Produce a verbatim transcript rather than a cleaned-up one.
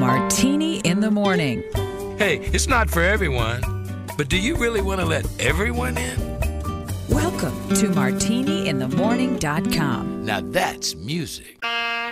Martini in the Morning. Hey, it's not for everyone, but do you really want to let everyone in? Welcome to martini in the morning dot com. Now that's music.